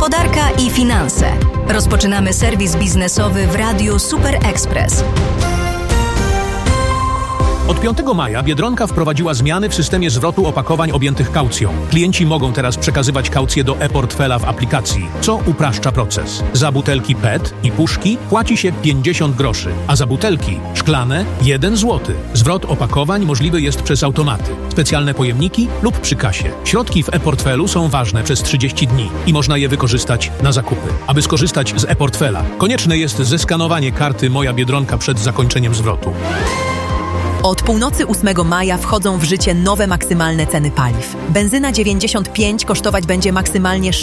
Gospodarka i finanse. Rozpoczynamy serwis biznesowy w Radiu Super Express. Od 5 maja Biedronka wprowadziła zmiany w systemie zwrotu opakowań objętych kaucją. Klienci mogą teraz przekazywać kaucję do e-portfela w aplikacji, co upraszcza proces. Za butelki PET i puszki płaci się 50 groszy, a za butelki szklane 1 zł. Zwrot opakowań możliwy jest przez automaty, specjalne pojemniki lub przy kasie. Środki w e-portfelu są ważne przez 30 dni i można je wykorzystać na zakupy. Aby skorzystać z e-portfela, konieczne jest zeskanowanie karty Moja Biedronka przed zakończeniem zwrotu. Od północy 8 maja wchodzą w życie nowe maksymalne ceny paliw. Benzyna 95 kosztować będzie maksymalnie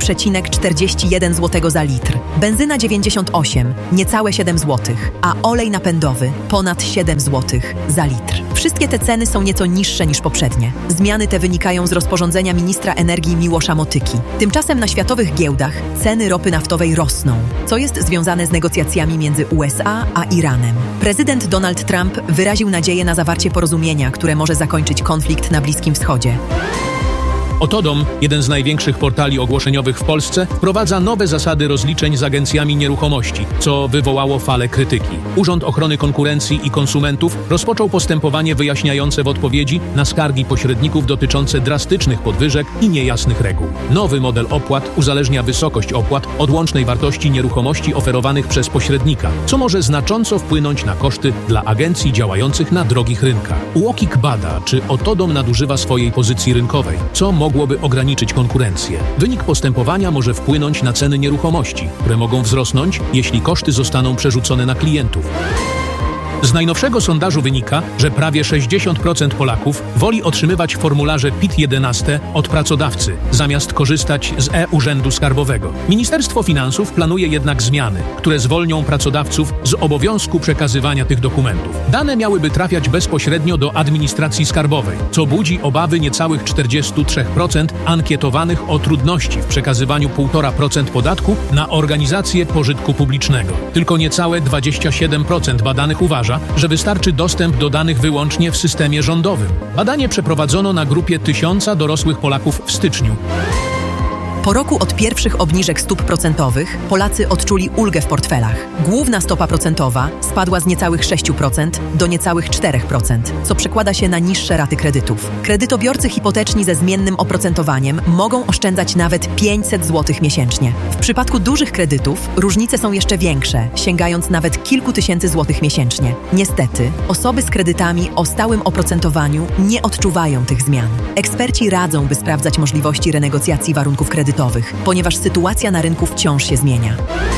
6,41 zł za litr. Benzyna 98 niecałe 7 zł, a olej napędowy ponad 7 zł za litr. Wszystkie te ceny są nieco niższe niż poprzednie. Zmiany te wynikają z rozporządzenia ministra energii Miłosza Motyki. Tymczasem na światowych giełdach ceny ropy naftowej rosną, co jest związane z negocjacjami między USA a Iranem. Prezydent Donald Trump wyraził nadzieję na zawarcie porozumienia, które może zakończyć konflikt na Bliskim Wschodzie. Otodom, jeden z największych portali ogłoszeniowych w Polsce, wprowadza nowe zasady rozliczeń z agencjami nieruchomości, co wywołało falę krytyki. Urząd Ochrony Konkurencji i Konsumentów rozpoczął postępowanie wyjaśniające w odpowiedzi na skargi pośredników dotyczące drastycznych podwyżek i niejasnych reguł. Nowy model opłat uzależnia wysokość opłat od łącznej wartości nieruchomości oferowanych przez pośrednika, co może znacząco wpłynąć na koszty dla agencji działających na drogich rynkach. UOKiK bada, czy Otodom nadużywa swojej pozycji rynkowej, co mogłoby ograniczyć konkurencję. Wynik postępowania może wpłynąć na ceny nieruchomości, które mogą wzrosnąć, jeśli koszty zostaną przerzucone na klientów. Z najnowszego sondażu wynika, że prawie 60% Polaków woli otrzymywać formularze PIT-11 od pracodawcy, zamiast korzystać z e-Urzędu Skarbowego. Ministerstwo Finansów planuje jednak zmiany, które zwolnią pracodawców z obowiązku przekazywania tych dokumentów. Dane miałyby trafiać bezpośrednio do administracji skarbowej, co budzi obawy niecałych 43% ankietowanych o trudności w przekazywaniu 1,5% podatku na organizacje pożytku publicznego. Tylko niecałe 27% badanych uważa, że wystarczy dostęp do danych wyłącznie w systemie rządowym. Badanie przeprowadzono na grupie 1000 dorosłych Polaków w styczniu. Po roku od pierwszych obniżek stóp procentowych Polacy odczuli ulgę w portfelach. Główna stopa procentowa spadła z niecałych 6% do niecałych 4%, co przekłada się na niższe raty kredytów. Kredytobiorcy hipoteczni ze zmiennym oprocentowaniem mogą oszczędzać nawet 500 zł miesięcznie. W przypadku dużych kredytów różnice są jeszcze większe, sięgając nawet kilku tysięcy złotych miesięcznie. Niestety, osoby z kredytami o stałym oprocentowaniu nie odczuwają tych zmian. Eksperci radzą, by sprawdzać możliwości renegocjacji warunków kredytowych, ponieważ sytuacja na rynku wciąż się zmienia.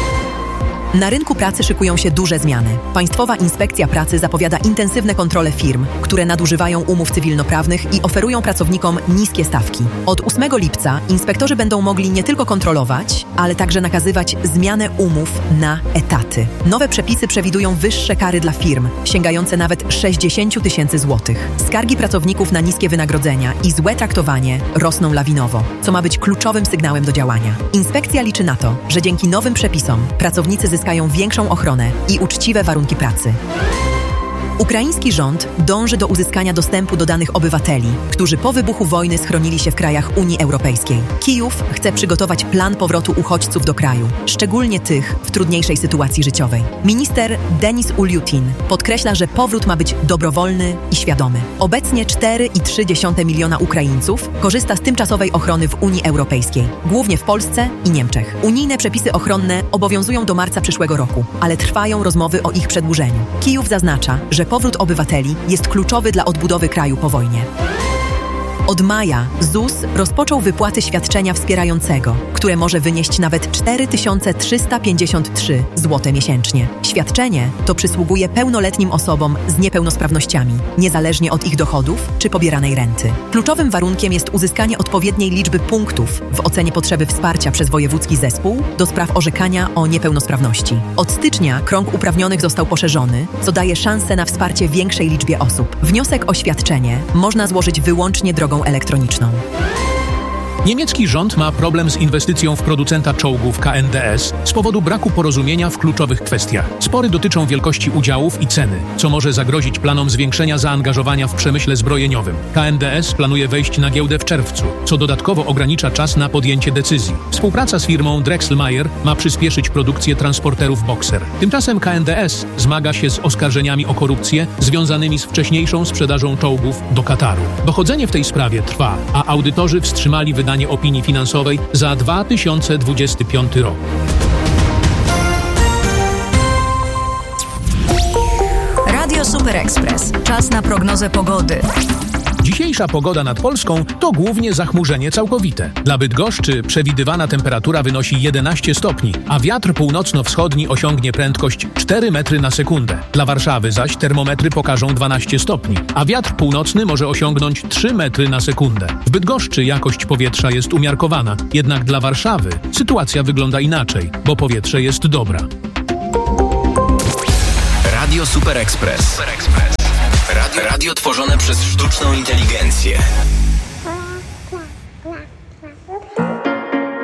Na rynku pracy szykują się duże zmiany. Państwowa Inspekcja Pracy zapowiada intensywne kontrole firm, które nadużywają umów cywilnoprawnych i oferują pracownikom niskie stawki. Od 8 lipca inspektorzy będą mogli nie tylko kontrolować, ale także nakazywać zmianę umów na etaty. Nowe przepisy przewidują wyższe kary dla firm, sięgające nawet 60 000 złotych. Skargi pracowników na niskie wynagrodzenia i złe traktowanie rosną lawinowo, co ma być kluczowym sygnałem do działania. Inspekcja liczy na to, że dzięki nowym przepisom pracownicy zyskają większą ochronę i uczciwe warunki pracy. Ukraiński rząd dąży do uzyskania dostępu do danych obywateli, którzy po wybuchu wojny schronili się w krajach Unii Europejskiej. Kijów chce przygotować plan powrotu uchodźców do kraju, szczególnie tych w trudniejszej sytuacji życiowej. Minister Denis Uliutin podkreśla, że powrót ma być dobrowolny i świadomy. Obecnie 4,3 miliona Ukraińców korzysta z tymczasowej ochrony w Unii Europejskiej, głównie w Polsce i Niemczech. Unijne przepisy ochronne obowiązują do marca przyszłego roku, ale trwają rozmowy o ich przedłużeniu. Kijów zaznacza, że powrót obywateli jest kluczowy dla odbudowy kraju po wojnie. Od maja ZUS rozpoczął wypłaty świadczenia wspierającego, które może wynieść nawet 4353 zł miesięcznie. Świadczenie to przysługuje pełnoletnim osobom z niepełnosprawnościami, niezależnie od ich dochodów czy pobieranej renty. Kluczowym warunkiem jest uzyskanie odpowiedniej liczby punktów w ocenie potrzeby wsparcia przez wojewódzki zespół do spraw orzekania o niepełnosprawności. Od stycznia krąg uprawnionych został poszerzony, co daje szansę na wsparcie większej liczbie osób. Wniosek o świadczenie można złożyć wyłącznie drogą elektroniczną. Niemiecki rząd ma problem z inwestycją w producenta czołgów KNDS z powodu braku porozumienia w kluczowych kwestiach. Spory dotyczą wielkości udziałów i ceny, co może zagrozić planom zwiększenia zaangażowania w przemyśle zbrojeniowym. KNDS planuje wejść na giełdę w czerwcu, co dodatkowo ogranicza czas na podjęcie decyzji. Współpraca z firmą Drechselmeier ma przyspieszyć produkcję transporterów Boxer. Tymczasem KNDS zmaga się z oskarżeniami o korupcję związanymi z wcześniejszą sprzedażą czołgów do Kataru. Dochodzenie w tej sprawie trwa, a audytorzy wstrzymali wydanie opinii finansowej za 2025 rok. Radio Super Express. Czas na prognozę pogody. Dzisiejsza pogoda nad Polską to głównie zachmurzenie całkowite. Dla Bydgoszczy przewidywana temperatura wynosi 11 stopni, a wiatr północno-wschodni osiągnie prędkość 4 metry na sekundę. Dla Warszawy zaś termometry pokażą 12 stopni, a wiatr północny może osiągnąć 3 metry na sekundę. W Bydgoszczy jakość powietrza jest umiarkowana, jednak dla Warszawy sytuacja wygląda inaczej, bo powietrze jest dobra. Radio Super Express. Radio tworzone przez sztuczną inteligencję.